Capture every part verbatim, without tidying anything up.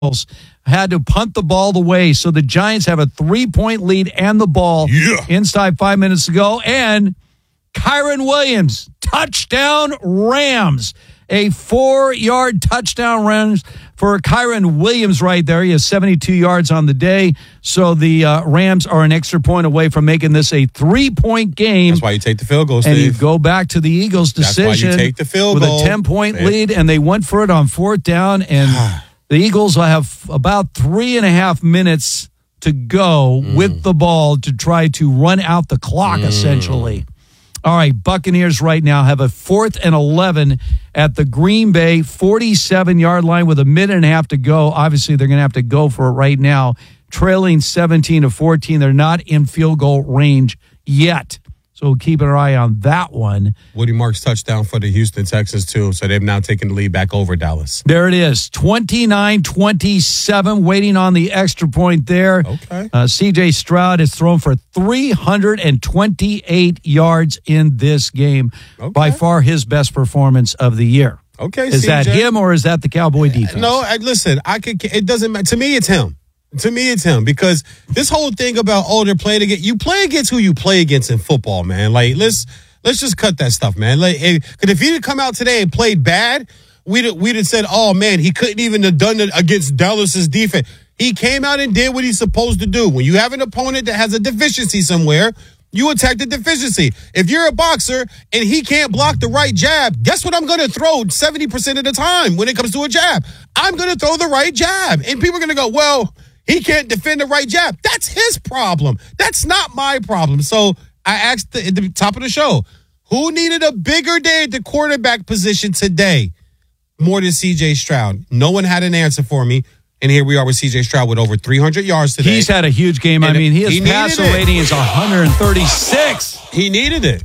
had to punt the ball away. So the Giants have a three-point lead and the ball yeah. inside five minutes to go. And Kyren Williams, touchdown Rams. A four-yard touchdown Rams for Kyren Williams right there. He has seventy-two yards on the day. So the uh, Rams are an extra point away from making this a three-point game. That's why you take the field goal, Steve. And you go back to the Eagles' decision. That's why you take the field with goal. a ten-point lead, and they went for it on fourth down. And the Eagles will have about three and a half minutes to go mm. with the ball to try to run out the clock, mm. essentially. All right, Buccaneers right now have a fourth and eleven at the Green Bay forty-seven-yard line with a minute and a half to go. Obviously, they're going to have to go for it right now, trailing seventeen to fourteen. They're not in field goal range yet, so we'll keep an eye on that one. Woody Marks touchdown for the Houston Texans, too, so they've now taken the lead back over Dallas. There it is, twenty-nine twenty-seven, waiting on the extra point there. Okay. Uh, C J Stroud has thrown for three hundred twenty-eight yards in this game. Okay. By far his best performance of the year. Okay, Is C J. that him or is that the Cowboy defense? No, I, listen, I could. It doesn't matter. To me, it's him. To me, it's him because this whole thing about oh, they're playing against you play against who you play against in football, man. Like let's let's just cut that stuff, man. Like, because if he'd come out today and played bad, we'd we'd have said, oh man, he couldn't even have done it against Dallas's defense. He came out and did what he's supposed to do. When you have an opponent that has a deficiency somewhere, you attack the deficiency. If you're a boxer and he can't block the right jab, guess what I'm going to throw seventy percent of the time when it comes to a jab? I'm going to throw the right jab. And people are going to go, well, he can't defend the right jab. That's his problem. That's not my problem. So I asked the, at the top of the show, who needed a bigger day at the quarterback position today more than C J Stroud? No one had an answer for me. And here we are with C J Stroud with over three hundred yards today. He's had a huge game. And I mean, his he passer rating is one thirty-six. He needed it.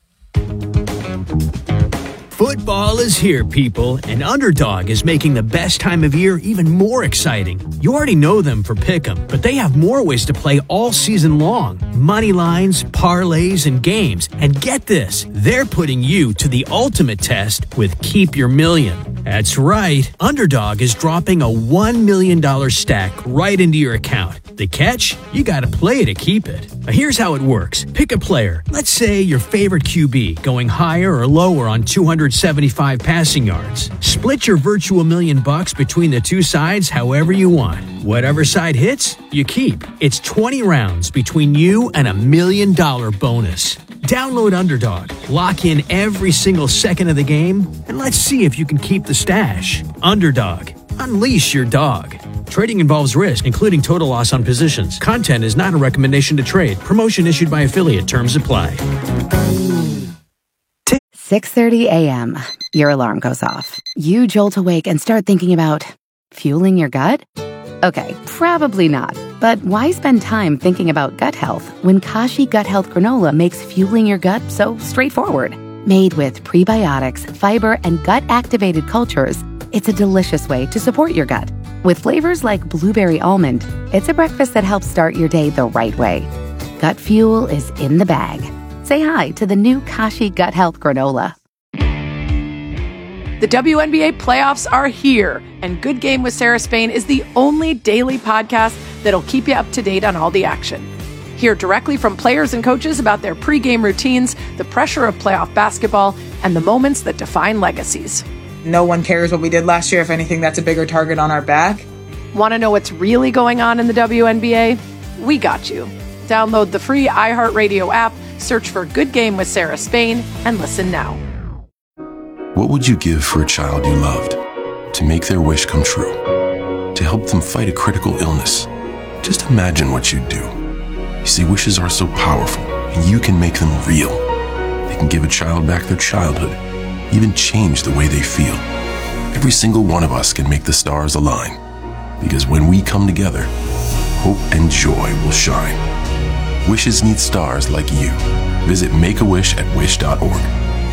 Football is here, people, and Underdog is making the best time of year even more exciting. You already know them for Pick'em, but they have more ways to play all season long. Money lines, parlays, and games. And get this, they're putting you to the ultimate test with Keep Your Million. That's right, Underdog is dropping a one million dollars stack right into your account. The catch? You gotta play to keep it. Now here's how it works. Pick a player. Let's say your favorite Q B, going higher or lower on two hundred seventy-five passing yards. Split your virtual million bucks between the two sides however you want. Whatever side hits, you keep. It's twenty rounds between you and a million dollar bonus. Download Underdog, lock in every single second of the game, and let's see if you can keep the stash. Underdog, unleash your dog. Trading involves risk, including total loss on positions. Content is not a recommendation to trade. Promotion issued by affiliate. Terms apply. six thirty a.m. Your alarm goes off. You jolt awake and start thinking about fueling your gut? Okay, probably not. But why spend time thinking about gut health when Kashi Gut Health Granola makes fueling your gut so straightforward? Made with prebiotics, fiber, and gut-activated cultures, it's a delicious way to support your gut. With flavors like blueberry almond, it's a breakfast that helps start your day the right way. Gut fuel is in the bag. Say hi to the new Kashi Gut Health Granola. The W N B A playoffs are here, and Good Game with Sarah Spain is the only daily podcast that'll keep you up to date on all the action. Hear directly from players and coaches about their pregame routines, the pressure of playoff basketball, and the moments that define legacies. No one cares what we did last year. If anything, that's a bigger target on our back. Want to know what's really going on in the W N B A? We got you. Download the free iHeartRadio app, search for Good Game with Sarah Spain, and listen now. What would you give for a child you loved? To make their wish come true? To help them fight a critical illness? Just imagine what you'd do. You see, wishes are so powerful, and you can make them real. They can give a child back their childhood, even change the way they feel. Every single one of us can make the stars align. Because when we come together, hope and joy will shine. Wishes need stars like you. Visit Make A Wish at wish dot org.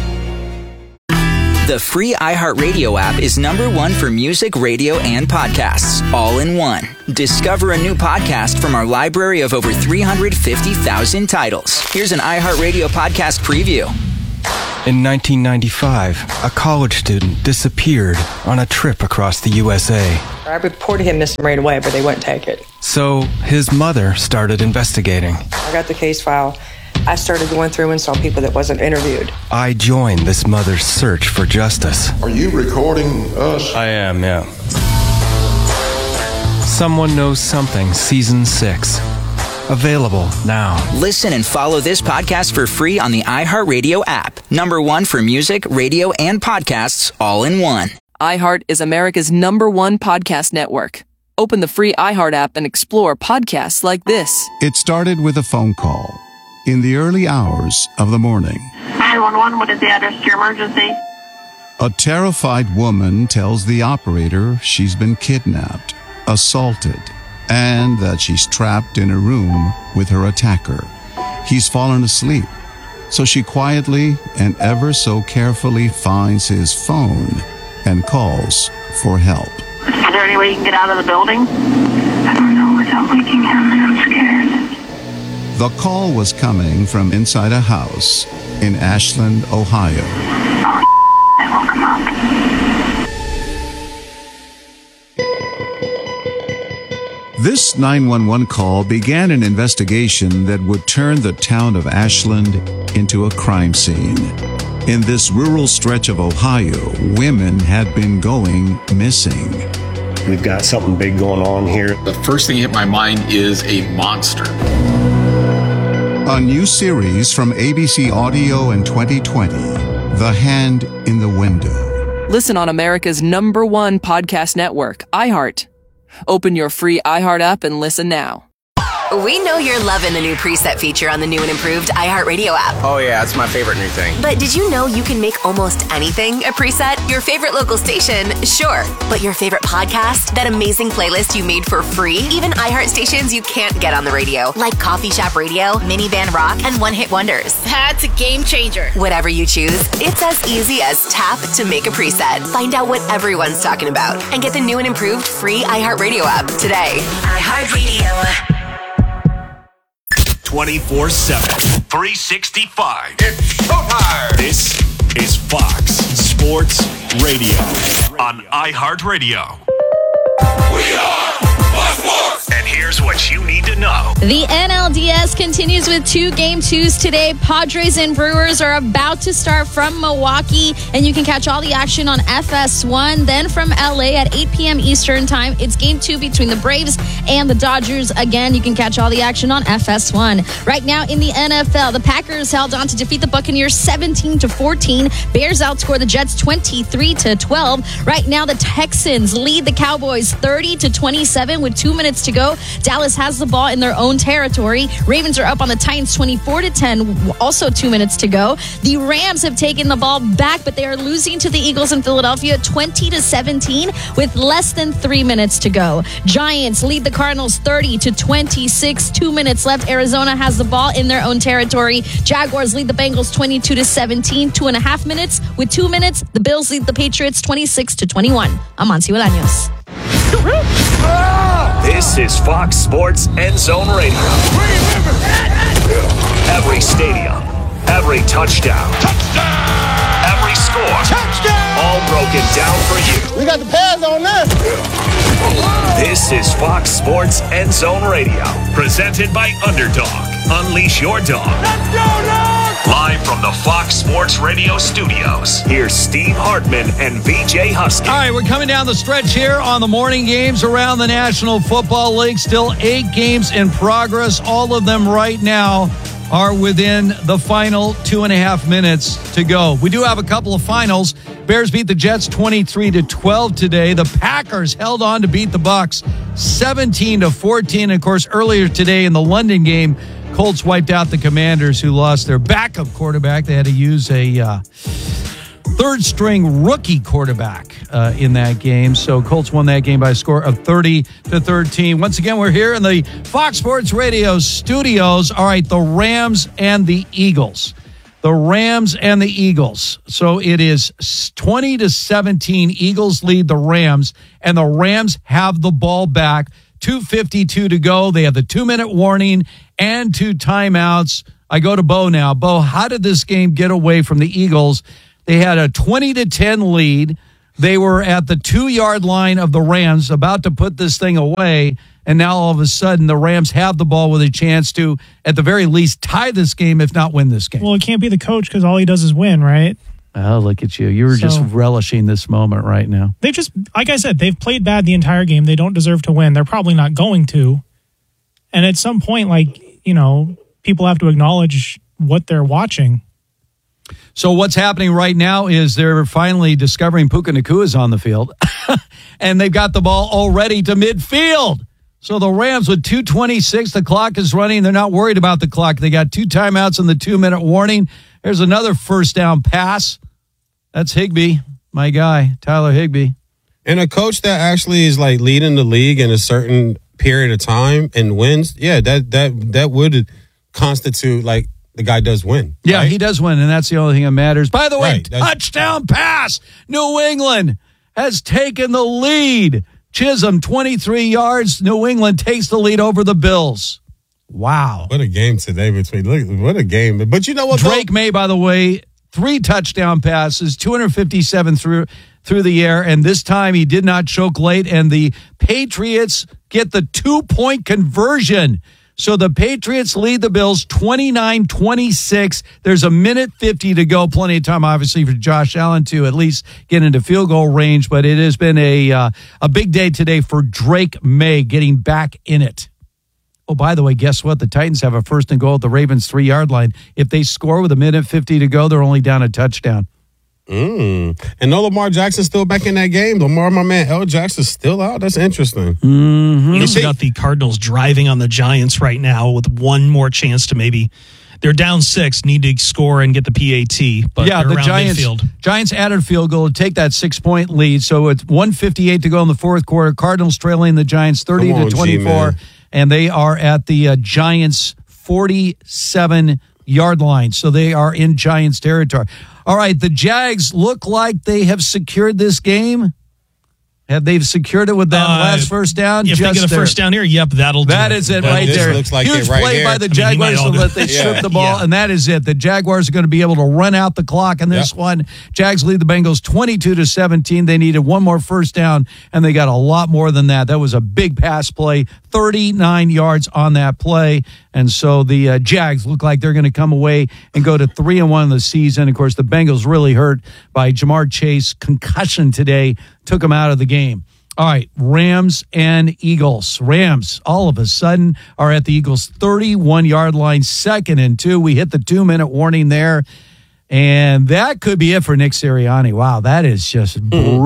The free iHeartRadio app is number one for music, radio, and podcasts, all in one. Discover a new podcast from our library of over three hundred fifty thousand titles. Here's an iHeartRadio podcast preview. In nineteen ninety-five, a college student disappeared on a trip across the U S A. I reported him missing right away, but they wouldn't take it. So his mother started investigating. I got the case file. I started going through and saw people that wasn't interviewed. I joined this mother's search for justice. Are you recording us? I am, yeah. Someone Knows Something, Season six. Available now. Listen and follow this podcast for free on the iHeartRadio app. Number one for music, radio, and podcasts all in one. iHeart is America's number one podcast network. Open the free iHeart app and explore podcasts like this. It started with a phone call in the early hours of the morning. nine one one, what is the address to your emergency? A terrified woman tells the operator she's been kidnapped, assaulted, and that she's trapped in a room with her attacker. He's fallen asleep, so she quietly and ever so carefully finds his phone and calls for help. Is there any way you can get out of the building? I don't know without waking him, and I'm scared. The call was coming from inside a house in Ashland, Ohio. Oh, I woke him up. This nine one one call began an investigation that would turn the town of Ashland into a crime scene. In this rural stretch of Ohio, women had been going missing. We've got something big going on here. The first thing that hit my mind is a monster. A new series from A B C Audio in twenty twenty, The Hand in the Window. Listen on America's number one podcast network, iHeart. Open your free iHeart app and listen now. We know you're loving the new preset feature on the new and improved iHeartRadio app. Oh yeah, it's my favorite new thing. But did you know you can make almost anything a preset? Your favorite local station, sure. But your favorite podcast? That amazing playlist you made for free? Even iHeart stations you can't get on the radio, like Coffee Shop Radio, Minivan Rock, and One Hit Wonders. That's a game changer. Whatever you choose, it's as easy as tap to make a preset. Find out what everyone's talking about and get the new and improved free iHeartRadio app today. iHeartRadio. twenty-four seven, three sixty-five. It's showtime. This is Fox Sports Radio on iHeartRadio. We are Fox Sports. And here's what you need to know. The N L D S continues with two game twos today. Padres and Brewers are about to start from Milwaukee, and you can catch all the action on F S one. Then from L A at eight p.m. Eastern time, it's game two between the Braves and the Dodgers. Again, you can catch all the action on F S one. Right now in the N F L, the Packers held on to defeat the Buccaneers seventeen to fourteen. Bears outscore the Jets twenty-three to twelve. Right now, the Texans lead the Cowboys thirty to twenty-seven with two minutes to go. Dallas has the ball in their own territory. Ravens are up on the Titans twenty-four to ten, also two minutes to go. The Rams have taken the ball back, but they are losing to the Eagles in Philadelphia twenty to seventeen with less than three minutes to go. Giants lead the Cardinals thirty to twenty-six, two minutes left. Arizona has the ball in their own territory. Jaguars lead the Bengals twenty-two to seventeen, two and a half minutes. With two minutes, the Bills lead the Patriots twenty-six to twenty-one. I'm Monty Bolaños. This is Fox Sports End Zone Radio. Every stadium, every touchdown, touchdown, every score, touchdown, all broken down for you. We got the pads on this. This is Fox Sports End Zone Radio, presented by Underdog. Unleash your dog. Let's go, dog! Live from the Fox Sports Radio studios, here's Steve Hartman and V J Husky. All right, we're coming down the stretch here on the morning games around the National Football League. Still eight games in progress. All of them right now are within the final two and a half minutes to go. We do have a couple of finals. Bears beat the Jets twenty-three to twelve today. The Packers held on to beat the Bucs seventeen to fourteen. And of course, earlier today in the London game, Colts wiped out the Commanders, who lost their backup quarterback. They had to use a uh, third-string rookie quarterback uh, in that game. So Colts won that game by a score of thirty to thirteen. Once again, we're here in the Fox Sports Radio studios. All right, the Rams and the Eagles. The Rams and the Eagles. So it is twenty to seventeen. Eagles lead the Rams, and the Rams have the ball back. two fifty-two to go. They have the two-minute warning and two timeouts I go to Bo now. Bo, how did this game get away from the Eagles? They had a twenty to ten lead. They were at the two-yard line of the Rams, about to put this thing away, and now all of a sudden the Rams have the ball with a chance to, at the very least, tie this game, if not win this game. Well, it can't be the coach because all he does is win, right? Oh, look at you. You were so, just relishing this moment right now. They just, like I said, they've played bad the entire game. They don't deserve to win. They're probably not going to. And at some point, like, you know, people have to acknowledge what they're watching. So what's happening right now is they're finally discovering Puka Nacua is on the field, and they've got the ball already to midfield. So the Rams with two twenty-six, the clock is running. They're not worried about the clock. They got two timeouts and the two-minute warning. There's another first down pass. That's Higbee, my guy, Tyler Higbee. And a coach that actually is like leading the league in a certain period of time and wins, yeah, that that that would constitute like the guy does win. Yeah, right? he does win, and that's the only thing that matters. By the way, right, touchdown pass. New England has taken the lead. Chisholm, twenty-three yards. New England takes the lead over the Bills. Wow. What a game today between, look, what a game. But you know what? Drake May, by the way, three touchdown passes, two hundred fifty-seven through through the air, and this time he did not choke late, and the Patriots get the two-point conversion. So the Patriots lead the Bills twenty-nine twenty-six. There's a minute fifty to go. Plenty of time, obviously, for Josh Allen to at least get into field goal range, but it has been a uh, a big day today for Drake May getting back in it. Oh, by the way, guess what? The Titans have a first and goal at the Ravens' three-yard line. If they score with a minute fifty to go, they're only down a touchdown. Mm. And no Lamar Jackson's still back in that game. Lamar, my man, L. Jackson's still out. That's interesting. Mm-hmm. You also got the Cardinals driving on the Giants right now with one more chance to maybe. They're down six, need to score and get the P A T. But yeah, they're the around Giants, midfield. Giants added a field goal to take that six-point lead. So it's one fifty-eight to go in the fourth quarter. Cardinals trailing the Giants thirty to twenty-four. And they are at the uh, Giants' forty-seven-yard line. So they are in Giants territory. All right, the Jags look like they have secured this game. Have they secured it with that Uh, last first down? If Just they get a there. first down here, yep, that'll do That it. is it That right just there. looks like Huge it right play here. by the I mean, he might Jaguars all to do let they it. strip Yeah. the ball, Yeah. and that is it. The Jaguars are going to be able to run out the clock in this Yep. one. Jags lead the Bengals twenty-two to seventeen. They needed one more first down, and they got a lot more than that. That was a big pass play, thirty-nine yards on that play, and so the uh, Jags look like they're going to come away and go to three and one in the season. Of course, the Bengals really hurt by Jamar Chase concussion today, took them out of the game. All right, Rams and Eagles. Rams, all of a sudden, are at the Eagles' thirty-one-yard line, second and two. We hit the two-minute warning there, and that could be it for Nick Sirianni. Wow, that is just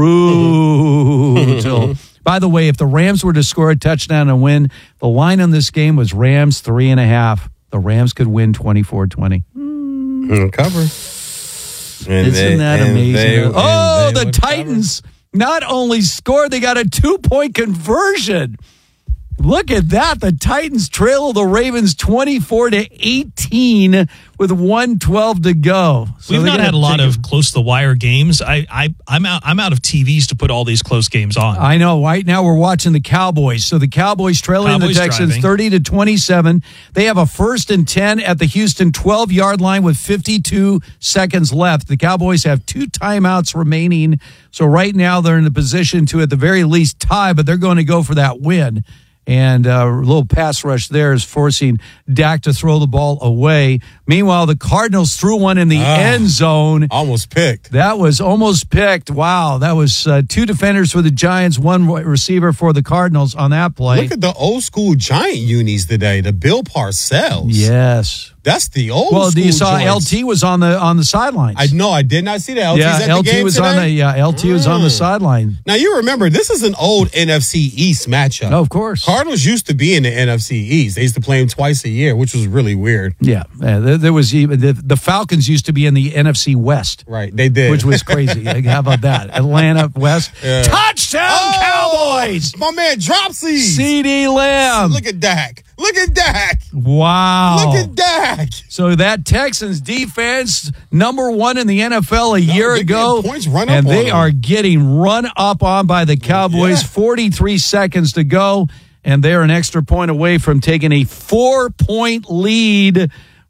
brutal. By the way, if the Rams were to score a touchdown and win, the line on this game was Rams three and a half. The Rams could win twenty-four twenty. Mm, cover. And Isn't they, that and amazing? they- oh, and they the would Titans not only scored, they got a two-point conversion. Look at that. The Titans trail the Ravens twenty-four to eighteen with one twelve to go. So We've they not gotta had a lot take of close to the wire games. I, I, I'm out. I'm out of T Vs to put all these close games on. I know. Right now we're watching the Cowboys. So the Cowboys trailing Cowboys the Texans driving. thirty to twenty-seven. They have a first and ten at the Houston twelve-yard line with fifty-two seconds left. The Cowboys have two timeouts remaining. So right now they're in the position to at the very least tie, but they're going to go for that win. And uh, a little pass rush there is forcing Dak to throw the ball away. Meanwhile, the Cardinals threw one in the Ah, end zone. Almost picked. That was almost picked. Wow. That was uh, two defenders for the Giants, one receiver for the Cardinals on that play. Look at the old school Giant unis today. The Bill Parcells. Yes. That's the old Well, school you saw joints. L T was on the on the sidelines. I know. I did not see that. L T's yeah, at L the T game was today? on the yeah, L T was on the Mm. sideline. Now, you remember, this is an old N F C East matchup. Oh, of course. Cardinals used to be in the N F C East. They used to play them twice a year, which was really weird. Yeah, yeah there, there was even the, the Falcons used to be in the N F C West. Right, they did. Which was crazy. Like, how about that? Atlanta West. Yeah. Touchdown Oh, Cowboys! My man Dropsy. CeeDee Lamb. Look at Dak. Look at Dak. Wow. Look at Dak. So that Texans defense, number one in the N F L a year they ago, get points run up and on they them. are getting run up on by the Cowboys. Yeah. forty-three seconds to go, and they're an extra point away from taking a four-point lead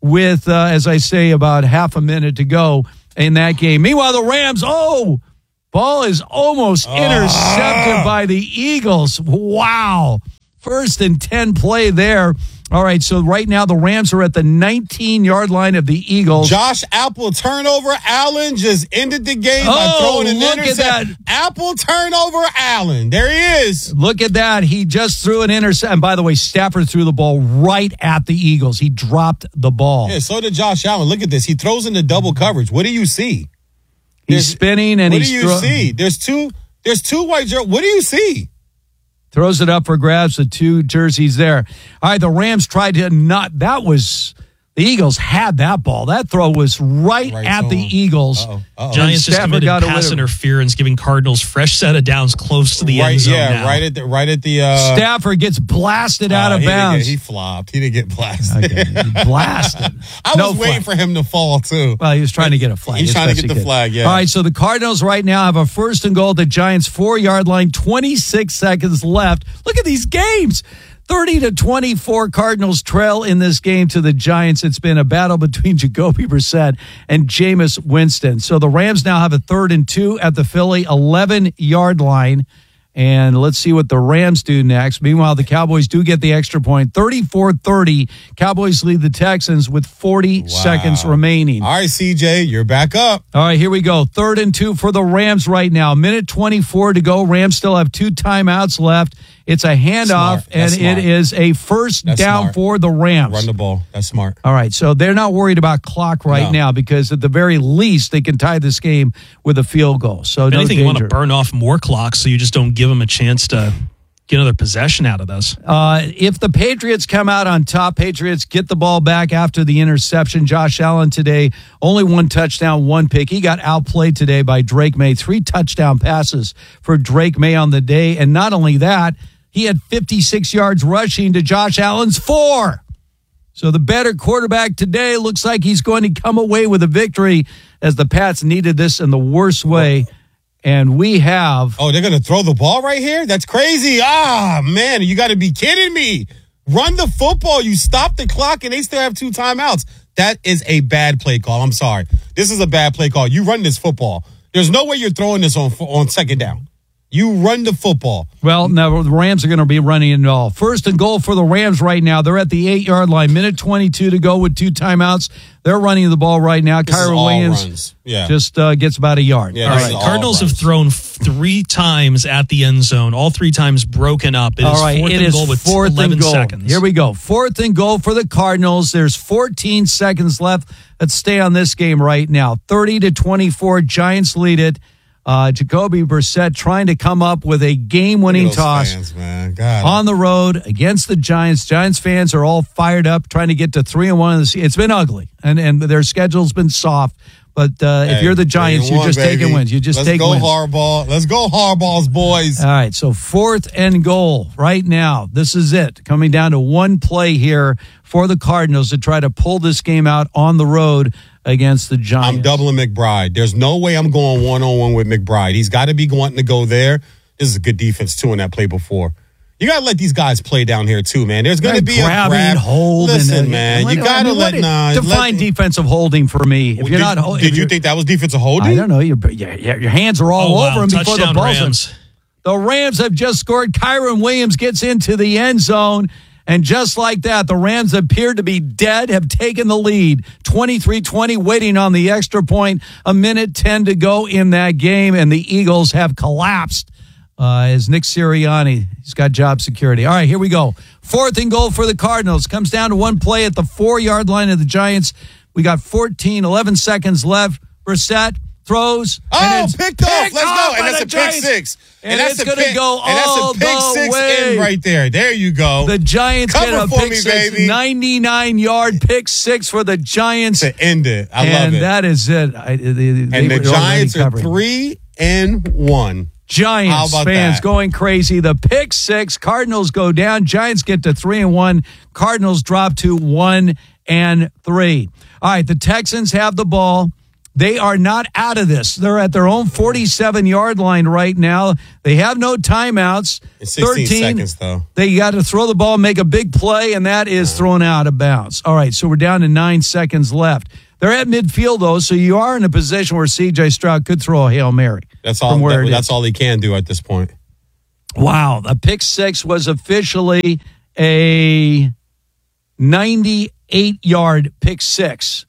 with, uh, as I say, about half a minute to go in that game. Meanwhile, the Rams, oh, ball is almost intercepted ah. by the Eagles. Wow. First and ten play there. All right, so right now the Rams are at the nineteen-yard line of the Eagles. Josh Apple turnover. Allen just ended the game oh, by throwing an look intercept. at that. Apple turnover. Allen. There he is. Look at that. He just threw an intercept. And by the way, Stafford threw the ball right at the Eagles. He dropped the ball. Yeah, so did Josh Allen. Look at this. He throws into double coverage. What do you see? He's There's, spinning and what he's do you throw- see? There's two. There's two white jerseys. What do you see? Throws it up for grabs, the two jerseys there. All right, the Rams tried to not, that was, the Eagles had that ball. That throw was right, Right at to the him. Eagles. Uh-oh. Uh-oh. Giants just Stafford committed got away pass with- interference, giving Cardinals fresh set of downs close to the right, end zone yeah, now. right at the right at the. Uh, Stafford gets blasted out uh, of he didn't bounds. Get, he flopped. He didn't get blasted. Okay, he blasted. I No was waiting flag. for him to fall too. Well, he was trying to get a flag. He's as trying to best get he the could. flag, yeah. All right, so the Cardinals right now have a first and goal at the Giants' four-yard line, twenty-six seconds left. Look at these games. thirty to twenty-four Cardinals trail in this game to the Giants. It's been a battle between Jacoby Brissett and Jameis Winston. So the Rams now have a third and two at the Philly eleven-yard line. And let's see what the Rams do next. Meanwhile, the Cowboys do get the extra point. thirty-four thirty. Cowboys lead the Texans with forty Wow. seconds remaining. All right, C J, you're back up. All right, here we go. Third and two for the Rams right now. Minute twenty-four to go. Rams still have two timeouts left. It's a handoff, Smart. and That's smart. it is a first That's down smart. for the Rams. Run the ball. That's smart. All right, so they're not worried about clock right No. now because at the very least they can tie this game with a field goal. So If no anything, you want to danger. burn off more clocks so you just don't give them a chance to get another possession out of this. Uh, if the Patriots come out on top, Patriots get the ball back after the interception. Josh Allen today, only one touchdown, one pick. He got outplayed today by Drake May. Three touchdown passes for Drake May on the day. And not only that, he had fifty-six yards rushing to Josh Allen's four. So the better quarterback today looks like he's going to come away with a victory as the Pats needed this in the worst way. And we have. Oh, they're going to throw the ball right here? That's crazy. Ah, man, you got to be kidding me. Run the football. You stop the clock and they still have two timeouts. That is a bad play call. I'm sorry. This is a bad play call. You run this football. There's no way you're throwing this on on second down. You run the football. Well, no, the Rams are going to be running it all. First and goal for the Rams right now. They're at the eight-yard line. Minute twenty-two to go with two timeouts. They're running the ball right now. This is Kyron all Williams runs. Yeah. just uh, gets about a yard. Yeah, All this right, is all Cardinals have runs. thrown f- three times at the end zone, all three times broken up. It is All right, fourth it and is goal with fourth eleven and goal. seconds. Here we go. Fourth and goal for the Cardinals. There's fourteen seconds left. Let's stay on this game right now. thirty to twenty-four. Giants lead it. Uh, Jacoby Brissett trying to come up with a game-winning Look at those toss fans, man. God. on the road against the Giants. Giants fans are all fired up, trying to get to three and one. It's been ugly, and and their schedule's been soft. But uh, if Hey, you're the Giants, three and you're just one, taking baby. wins. You just Let's take go wins. Harbaugh. Let's go Harbaugh's boys. All right, so fourth and goal right now. This is it. Coming down to one play here for the Cardinals to try to pull this game out on the road against the Giants. I'm doubling McBride. There's no way I'm going one-on-one with McBride. He's got to be wanting to go there. This is a good defense, too, in that play before. You got to let these guys play down here, too, man. There's going to be grabbing, a grab. hold. Listen, and, uh, man, what- you I got to mean, let... what- Nah, define let, defensive holding for me. If you're did, not, hol- did if you you're- think that was defensive holding? I don't know. Your yeah, yeah, your hands are all Oh, wow. over him before the Touchdown, ball's in. Rams. The Rams have just scored. Kyron Williams gets into the end zone. And just like that, the Rams appear to be dead, have taken the lead. twenty-three twenty, waiting on the extra point. A minute ten to go in that game, and the Eagles have collapsed uh, as Nick Sirianni, he's got job security. All right, here we go. Fourth and goal for the Cardinals. Comes down to one play at the four-yard line of the Giants. We got fourteen, eleven seconds left. Brissett throws. Oh, and it's picked off. Let's go. off And by that's the a pick Giants. six. And, that's it's a going to pick- go and that's all a pick the six way. in right there. There you go. The Giants Cover get a for pick me, six, baby. ninety-nine-yard pick six for the Giants. To end it. I and love it. that is it. I, they, they and the were already Giants are covering. three and one. Giants How about fans that? going crazy. The pick six. Cardinals go down. Giants get to three and one. Cardinals drop to one and three. All right, the Texans have the ball. They are not out of this. They're at their own forty-seven-yard line right now. They have no timeouts. It's sixteen thirteen seconds, though. They got to throw the ball, make a big play, and that is thrown out of bounds. All right, so we're down to nine seconds left. They're at midfield, though, so you are in a position where C J Stroud could throw a Hail Mary. That's all. Where That, it that's is. all he can do at this point. Wow, the pick six was officially a ninety-eight-yard pick six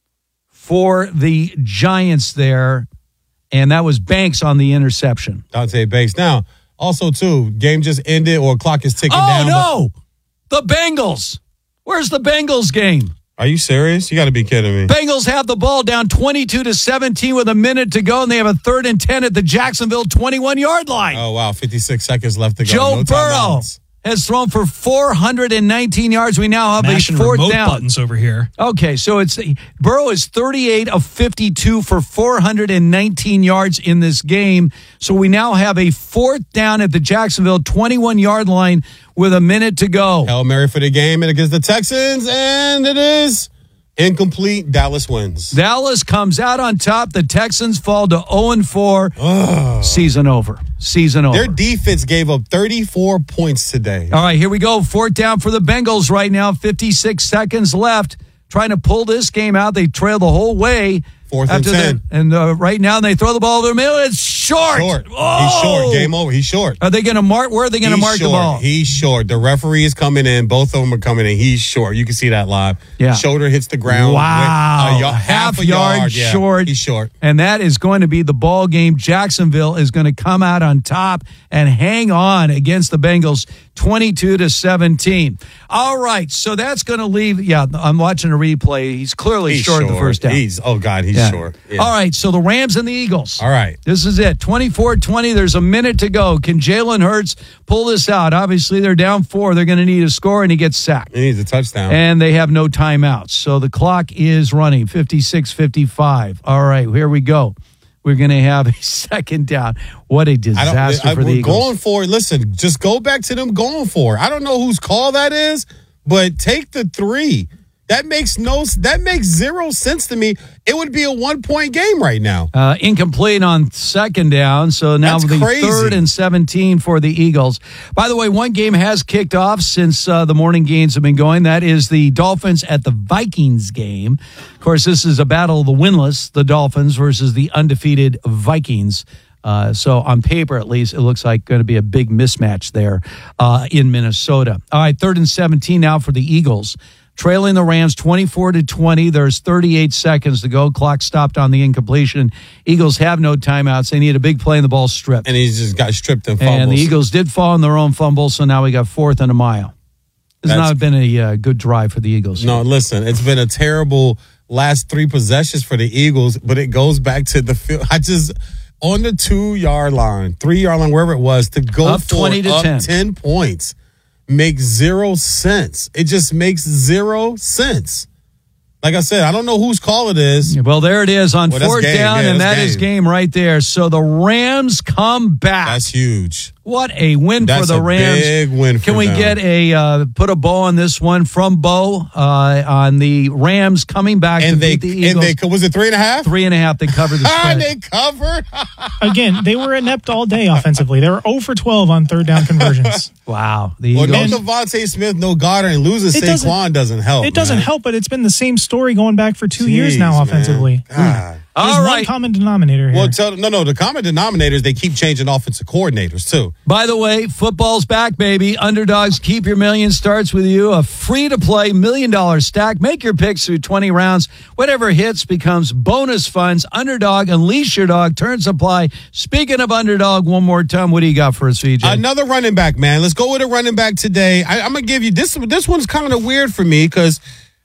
for the Giants there, and that was Banks on the interception. Dante Banks. Now, also, too, game just ended or clock is ticking oh, down. Oh, no! The Bengals. Where's the Bengals game? Are you serious? You got to be kidding me. Bengals have the ball down twenty-two to seventeen with a minute to go, and they have a third and ten at the Jacksonville twenty-one-yard line. Oh, wow. fifty-six seconds left to go. Joe no Burrow timeouts. has thrown for four hundred nineteen yards. We now have Mashing a fourth remote down. buttons over here. Okay, so it's Burrow is thirty-eight of fifty-two for four hundred nineteen yards in this game. So we now have a fourth down at the Jacksonville twenty-one-yard line with a minute to go. Hail Mary for the game and against the Texans, and it is incomplete. Dallas wins. Dallas comes out on top. The Texans fall to oh and four. Season over. Season over. Their defense gave up thirty-four points today. All right, here we go. Fourth down for the Bengals right now. fifty-six seconds left. Trying to pull this game out. They trail the whole way. Fourth and after ten. the- And uh, right now they throw the ball over the middle. It's short. Short. Oh! He's short. Game over. He's short. Are they going to mark? Where are they going to He's mark short. the ball? He's short. The referee is coming in. Both of them are coming in. He's short. You can see that live. Yeah. Shoulder hits the ground. Wow. With a y- half, a yard, yeah. short. He's short. And that is going to be the ball game. Jacksonville is going to come out on top and hang on against the Bengals twenty-two to seventeen. All right. So that's going to leave. Yeah, I'm watching a replay. He's clearly He's short, of the first down. He's, oh, God, he's Yeah. short. Yeah. All right. So the Rams and the Eagles. All right. This is it. twenty-four twenty. There's a minute to go. Can Jalen Hurts pull this out? Obviously, they're down four. They're going to need a score, and he gets sacked. He needs a touchdown. And they have no timeouts. So the clock is running, fifty-six fifty-five. All right, here we go. We're going to have a second down. What a I disaster don't, I, for the we're Eagles. going for it. Listen, just go back to them going for it. I don't know whose call that is, but take the three. That makes no. That makes zero sense to me. It would be a one point game right now. Uh, incomplete on second down. So now That's the crazy. third and seventeen for the Eagles. By the way, one game has kicked off since uh, the morning games have been going. That is the Dolphins at the Vikings game. Of course, this is a battle of the winless, the Dolphins versus the undefeated Vikings. Uh, so on paper, at least, it looks like going to be a big mismatch there uh, in Minnesota. All right, third and seventeen now for the Eagles. Trailing the Rams twenty-four to twenty. There's thirty-eight seconds to go. Clock stopped on the incompletion. Eagles have no timeouts. They need a big play and the ball stripped. And he's just got stripped and fumbles. And the Eagles did fall on their own fumble, so now we got fourth and a mile. It's That's- not been a uh, good drive for the Eagles. No, listen, it's been a terrible last three possessions for the Eagles, but it goes back to the field. I just on the two yard line, three yard line, wherever it was, to go Up for twenty to up ten. ten points makes zero sense. It just makes zero sense. Like I said, I don't know whose call it is. Well, there it is on Well, that's fourth game. down, Yeah, and that's that is game. game right there. So the Rams come back. That's huge. What a win That's for the a Rams. big win for Can we them. get a uh, put a bow on this one from Bo uh, on the Rams coming back And to they, beat the and Eagles? they, was it three and a half? Three and a half. They covered the Ah, spread. they covered. Again, they were inept all day offensively. They were zero for twelve on third down conversions. Wow. The Well, Eagles. no Devontae Smith, no Goddard, and losing It doesn't- Saquon doesn't help. It doesn't man. help, but it's been the same story going back for two years Jeez, now man. offensively. God. There's All one right. common denominator here. Well, tell, no, no. The common denominators, they keep changing offensive coordinators too. By the way, football's back, baby. Underdogs Keep Your Million starts with you. A free-to-play million-dollar stack. Make your picks through twenty rounds. Whatever hits becomes bonus funds. Underdog, unleash your dog. Terms apply. Speaking of underdog, one more time, what do you got for us, V J? Another running back, man. Let's go with a running back today. I, I'm gonna give you this. This one's kind of weird for me because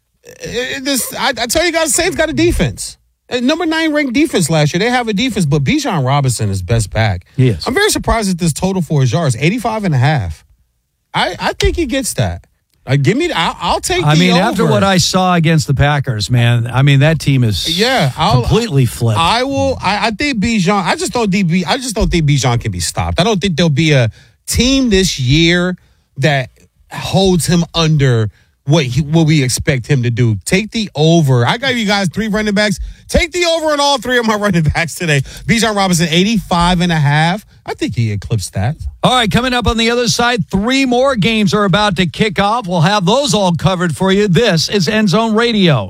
this. I, I tell you guys, Saints got a defense. And number nine ranked defense last year. They have a defense, but Bijan Robinson is best back. Yes. I'm very surprised at this total for his yards, eighty-five and a half. I, I think he gets that. Like, give me. I'll, I'll take. I the mean, over. after what I saw against the Packers, man, I mean, that team is Yeah, I'll, completely flipped. I will. I, I think Bijan. I just don't think. I just don't think Bijan can be stopped. I don't think there'll be a team this year that holds him under what he, what we expect him to do. Take the over. I got you guys three running backs. Take the over on all three of my running backs today. Bijan Robinson, eighty-five and a half. I think he eclipsed that. All right, coming up on the other side, three more games are about to kick off. We'll have those all covered for you. This is End Zone Radio.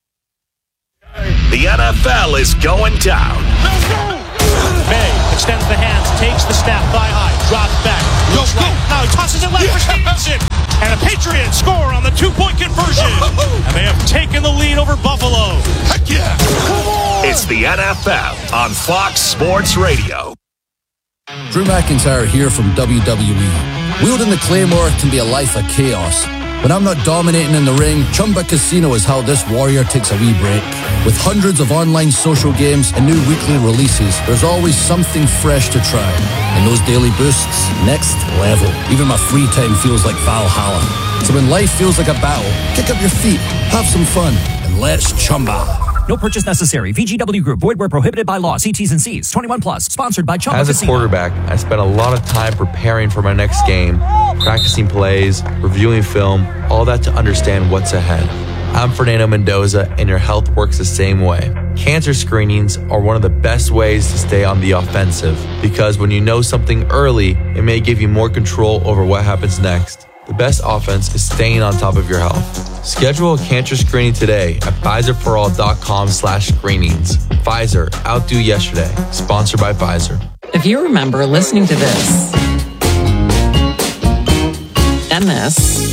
The N F L is going down. May extends the hands, takes the snap, thigh high, drops back, goes right. Now he tosses it left for Stevenson. And the Patriots score on the two-point conversion. And they have taken the lead over Buffalo. Heck yeah. It's the N F L on Fox Sports Radio. Drew McIntyre here from W W E. Wielding the Claymore can be a life of chaos. When I'm not dominating in the ring, Chumba Casino is how this warrior takes a wee break. With hundreds of online social games and new weekly releases, there's always something fresh to try. And those daily boosts, next level. Even my free time feels like Valhalla. So when life feels like a battle, kick up your feet, have some fun, and let's Chumba. No purchase necessary. V G W Group. Void where prohibited by law. See T's and C's. twenty-one plus. Sponsored by Chumba As a Casino. quarterback, I spent a lot of time preparing for my next game, practicing plays, reviewing film, all that to understand what's ahead. I'm Fernando Mendoza, and your health works the same way. Cancer screenings are one of the best ways to stay on the offensive, because when you know something early, it may give you more control over what happens next. The best offense is staying on top of your health. Schedule a cancer screening today at Pfizerforall.com slash screenings. Pfizer, outdo yesterday. Sponsored by Pfizer. If you remember listening to this, and this,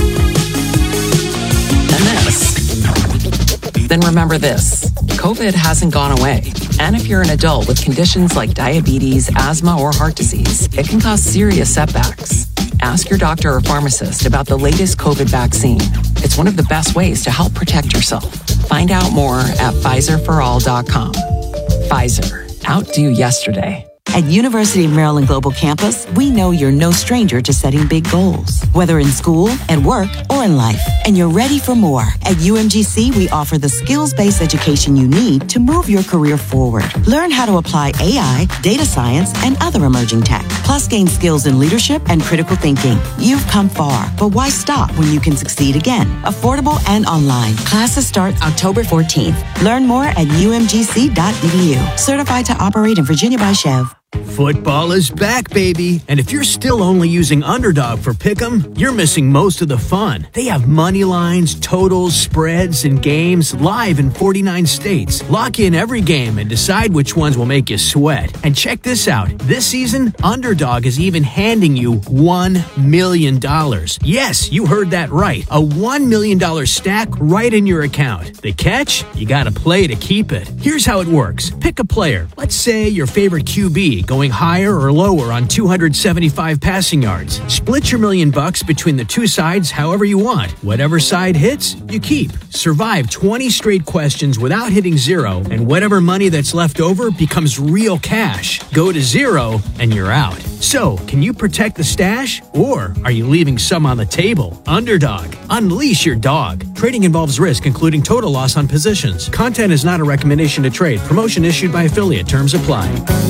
and this, then remember this. COVID hasn't gone away. And if you're an adult with conditions like diabetes, asthma, or heart disease, it can cause serious setbacks. Ask your doctor or pharmacist about the latest COVID vaccine. It's one of the best ways to help protect yourself. Find out more at Pfizer for all dot com. Pfizer. Outdo yesterday. At University of Maryland Global Campus, we know you're no stranger to setting big goals, whether in school, at work, or in life. And you're ready for more. At U M G C, we offer the skills-based education you need to move your career forward. Learn how to apply A I, data science, and other emerging tech. Plus, gain skills in leadership and critical thinking. You've come far, but why stop when you can succeed again? Affordable and online. Classes start October fourteenth. Learn more at U M G C dot E D U. Certified to operate in Virginia by Chev. Football is back, baby. And if you're still only using Underdog for Pick'em, you're missing most of the fun. They have money lines, totals, spreads, and games live in forty-nine states. Lock in every game and decide which ones will make you sweat. And check this out. This season, Underdog is even handing you one million dollars. Yes, you heard that right. A one million dollars stack right in your account. The catch? You gotta play to keep it. Here's how it works. Pick a player. Let's say your favorite Q B, going higher or lower on two hundred seventy-five passing yards. Split your million bucks between the two sides however you want. Whatever side hits, you keep. Survive twenty straight questions without hitting zero, and whatever money that's left over becomes real cash. Go to zero, and you're out. So, can you protect the stash, or are you leaving some on the table? Underdog. Unleash your dog. Trading involves risk, including total loss on positions. Content is not a recommendation to trade. Promotion issued by affiliate. Terms apply.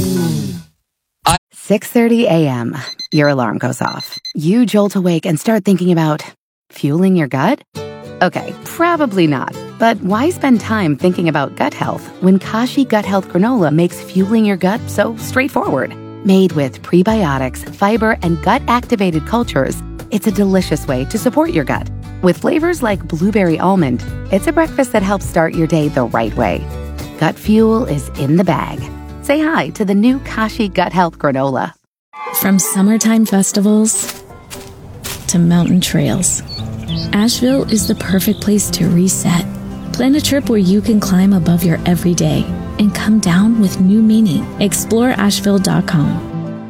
six thirty a.m. Your alarm goes off. You jolt awake and start thinking about fueling your gut? Okay, probably not. But why spend time thinking about gut health when Kashi Gut Health Granola makes fueling your gut so straightforward? Made with prebiotics, fiber, and gut-activated cultures, it's a delicious way to support your gut. With flavors like blueberry almond, it's a breakfast that helps start your day the right way. Gut fuel is in the bag. Say hi to the new Kashi Gut Health Granola. From summertime festivals to mountain trails, Asheville is the perfect place to reset. Plan a trip where you can climb above your everyday and come down with new meaning. Explore Asheville dot com.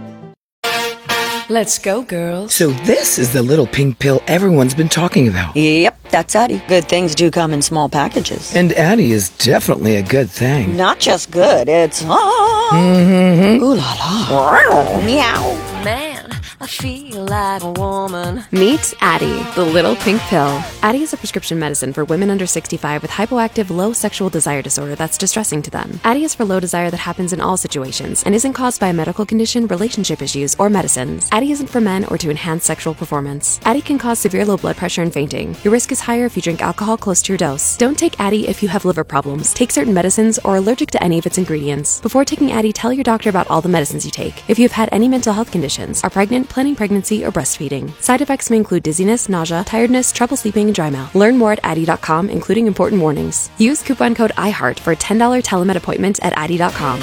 Let's go, girls. So this is the little pink pill everyone's been talking about. Yep, that's Addie. Good things do come in small packages. And Addie is definitely a good thing. Not just good, it's... Ah, mm-hmm. ooh la la. Wow. Meow. Man, I feel like a woman. Meet Addie, the little pink pill. Addie is a prescription medicine for women under sixty-five with hypoactive, low sexual desire disorder that's distressing to them. Addie is for low desire that happens in all situations and isn't caused by a medical condition, relationship issues, or medicines. Addie isn't for men or to enhance sexual performance. Addie can cause severe low blood pressure and fainting. Your risk is higher if you drink alcohol close to your dose. Don't take Addie if you have liver problems, take certain medicines, or are allergic to any of its ingredients. Before taking Addie, tell your doctor about all the medicines you take. If you have had any mental health conditions, are pregnant, planning pregnancy, or breastfeeding. Side effects may include dizziness, nausea, tiredness, trouble sleeping, and dry mouth. Learn more at addie dot com, including important warnings. Use coupon code iHeart for a ten dollars telemed appointment at addie dot com.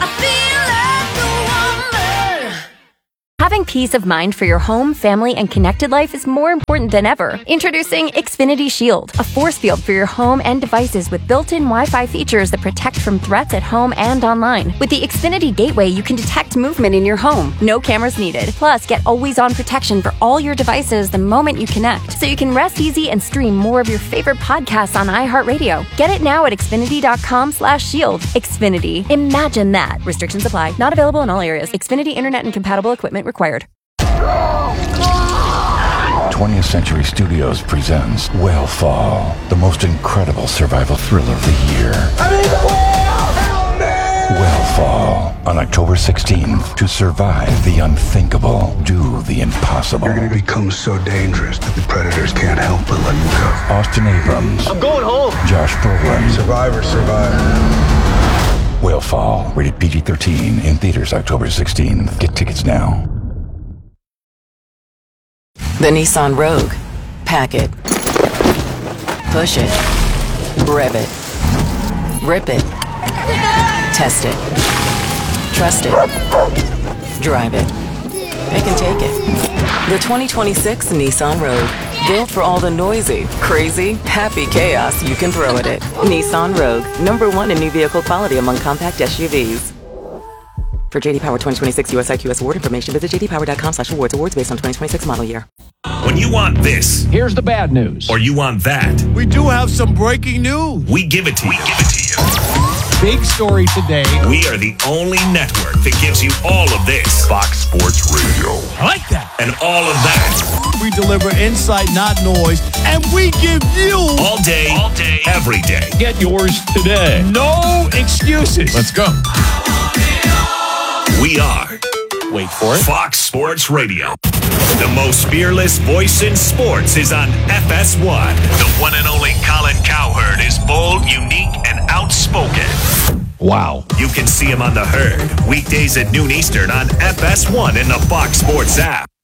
Having peace of mind for your home, family, and connected life is more important than ever. Introducing Xfinity Shield, a force field for your home and devices with built-in Wi-Fi features that protect from threats at home and online. With the Xfinity Gateway, you can detect movement in your home. No cameras needed. Plus, get always-on protection for all your devices the moment you connect, so you can rest easy and stream more of your favorite podcasts on iHeartRadio. Get it now at xfinity dot com slash shield. Xfinity. Imagine that. Restrictions apply. Not available in all areas. Xfinity Internet and compatible equipment required. twentieth Century Studios presents Whale-Fall, the most incredible survival thriller of the year. I'm in the whale! Help me! Whale-Fall, on October sixteenth. To survive the unthinkable, do the impossible. You're going to become so dangerous that the predators can't help but let you go. Austin Abrams. I'm going home. Josh Brolin. Survivor, survivor. Whale-Fall, rated P G thirteen, in theaters October sixteenth. Get tickets now. The Nissan Rogue. Pack it. Push it. Rev it. Rip it. Test it. Trust it. Drive it. Pick and take it. The twenty twenty-six Nissan Rogue. Built for all the noisy, crazy, happy chaos you can throw at it. Nissan Rogue. Number one in new vehicle quality among compact S U Vs. For J D Power twenty twenty-six U S I Q S award information, visit j d power dot com slash awards. Awards based on twenty twenty-six model year. When you want this, here's the bad news. Or you want that, we do have some breaking news. We give it to you. We give it to you. Big story today. We are the only network that gives you all of this. Fox Sports Radio. I like that. And all of that. We deliver insight, not noise, and we give you all day, all day, every day. Get yours today. No excuses. Let's go. We are, wait for it, Fox Sports Radio. The most fearless voice in sports is on F S one. The one and only Colin Cowherd is bold, unique, and outspoken. Wow. You can see him on The Herd, weekdays at noon Eastern on F S one in the Fox Sports app.